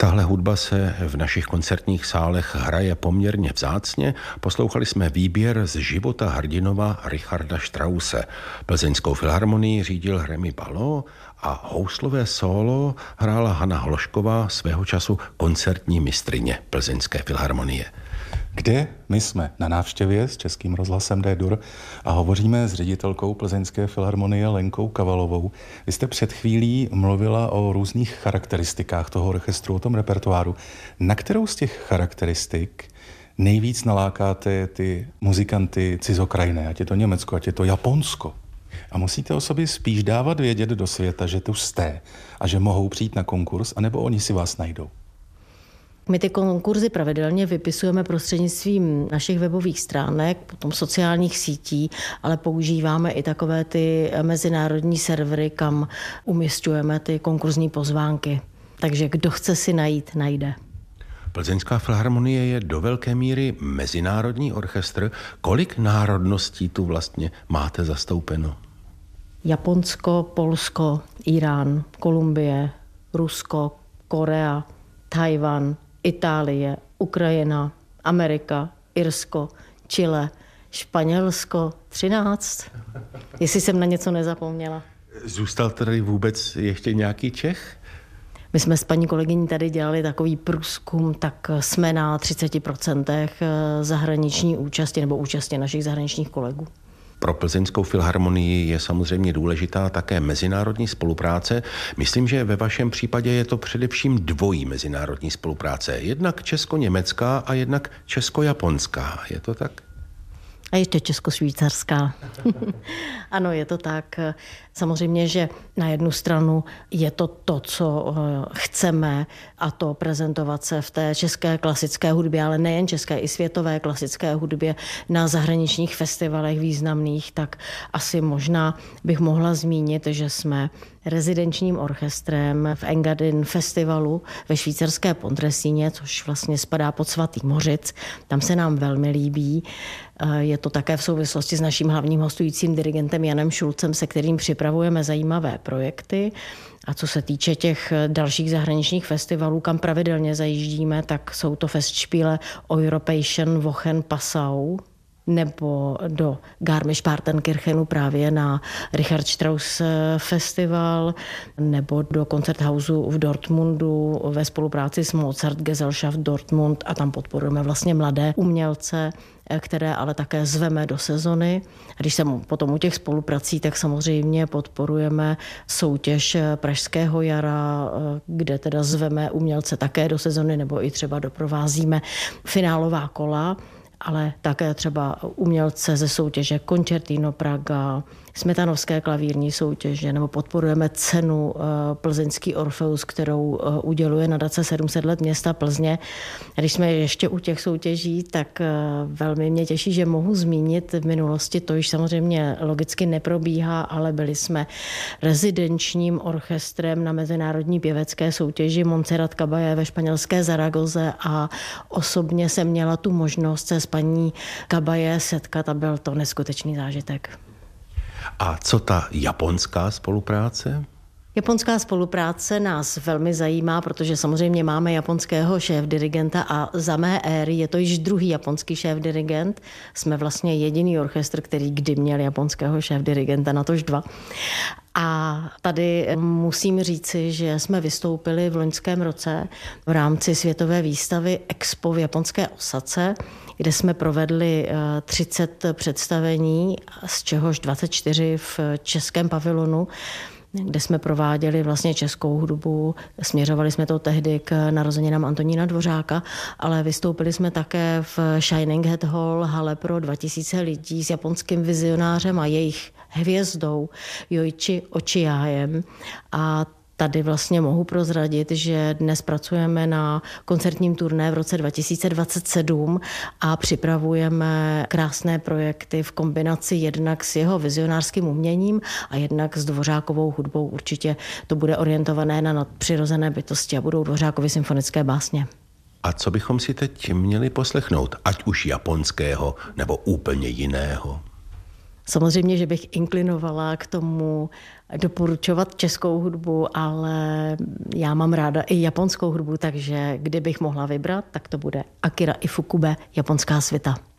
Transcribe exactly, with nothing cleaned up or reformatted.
Tahle hudba se v našich koncertních sálech hraje poměrně vzácně. Poslouchali jsme výběr z života hrdinova Richarda Strausse. Plzeňskou filharmonii řídil Rémy Ballot a houslové sólo hrála Hana Hlošková, svého času koncertní mistryně Plzeňské filharmonie. Kde my jsme na návštěvě s Českým rozhlasem D-dur a hovoříme s ředitelkou Plzeňské filharmonie Lenkou Kavalovou. Vy jste před chvílí mluvila o různých charakteristikách toho orchestru, o tom repertoáru. Na kterou z těch charakteristik nejvíc nalákáte ty muzikanty cizokrajné, ať je to Německo, ať je to Japonsko? A musíte o sobě spíš dávat vědět do světa, že tu jste a že mohou přijít na konkurs, anebo oni si vás najdou? My ty konkurzy pravidelně vypisujeme prostřednictvím našich webových stránek, potom sociálních sítí, ale používáme i takové ty mezinárodní servery, kam umisťujeme ty konkurzní pozvánky. Takže kdo chce si najít, najde. Plzeňská filharmonie je do velké míry mezinárodní orchestr. Kolik národností tu vlastně máte zastoupeno? Japonsko, Polsko, Irán, Kolumbie, Rusko, Korea, Tajvan, Itálie, Ukrajina, Amerika, Irsko, Chile, Španělsko, třináct. Jestli jsem na něco nezapomněla. Zůstal tady vůbec ještě nějaký Čech? My jsme s paní kolegyní tady dělali takový průzkum, tak jsme na třicet procent zahraniční účasti nebo účasti našich zahraničních kolegů. Pro Plzeňskou filharmonii je samozřejmě důležitá také mezinárodní spolupráce. Myslím, že ve vašem případě je to především dvojí mezinárodní spolupráce. Jednak česko-německá a jednak česko-japonská. Je to tak? A ještě česko-švýcarská. Ano, je to tak. Samozřejmě, že na jednu stranu je to to, co chceme, a to prezentovat se v té české klasické hudbě, ale nejen české, i světové klasické hudbě na zahraničních festivalech významných, tak asi možná bych mohla zmínit, že jsme rezidenčním orchestrem v Engadin festivalu ve švýcarské Pontresíně, což vlastně spadá pod Svatý Mořic. Tam se nám velmi líbí. Je to také v souvislosti s naším hlavním hostujícím dirigentem Janem Šulcem, se kterým připravujeme zajímavé projekty. A co se týče těch dalších zahraničních festivalů, kam pravidelně zajíždíme, tak jsou to Festspiele Europäischen Wochen Passau, nebo do Garmisch-Partenkirchenu právě na Richard Strauss festival, nebo do Konzerthausu v Dortmundu ve spolupráci s Mozart Gesellschaft Dortmund, a tam podporujeme vlastně mladé umělce, které ale také zveme do sezony. A když jsem potom u těch spoluprací, tak samozřejmě podporujeme soutěž Pražského jara, kde teda zveme umělce také do sezony, nebo i třeba doprovázíme finálová kola, ale také třeba umělce ze soutěže Concertino Praga, Smetanovské klavírní soutěže, nebo podporujeme cenu Plzeňský Orfeus, kterou uděluje nadace sedm set let města Plzně. A když jsme ještě u těch soutěží, tak velmi mě těší, že mohu zmínit v minulosti, to již samozřejmě logicky neprobíhá, ale byli jsme rezidenčním orchestrem na mezinárodní pěvecké soutěži Montserrat Caballé ve španělské Zaragoze a osobně jsem měla tu možnost se s paní Caballé setkat a byl to neskutečný zážitek. A co ta japonská spolupráce? Japonská spolupráce nás velmi zajímá, protože samozřejmě máme japonského šéfdirigenta a za mé éry je to již druhý japonský šéfdirigent. Jsme vlastně jediný orchestr, který kdy měl japonského šéfdirigenta, natož dva. A tady musím říci, že jsme vystoupili v loňském roce v rámci světové výstavy Expo v japonské Osace, kde jsme provedli třicet představení, z čehož dvacet čtyři v českém pavilonu, kde jsme prováděli vlastně českou hudbu. Směřovali jsme to tehdy k narozeninám Antonína Dvořáka, ale vystoupili jsme také v Shining Head Hall, hale pro dva tisíce lidí s japonským vizionářem a jejich hvězdou Yoichi Ochiajem. A tady vlastně mohu prozradit, že dnes pracujeme na koncertním turné v roce dva tisíce dvacet sedm a připravujeme krásné projekty v kombinaci jednak s jeho vizionářským uměním a jednak s Dvořákovou hudbou. Určitě to bude orientované na nadpřirozené bytosti a budou Dvořákovy symfonické básně. A co bychom si teď měli poslechnout, ať už japonského nebo úplně jiného? Samozřejmě, že bych inklinovala k tomu doporučovat českou hudbu, ale já mám ráda i japonskou hudbu, takže kdybych mohla vybrat, tak to bude Akira Ifukube, Japonská svita.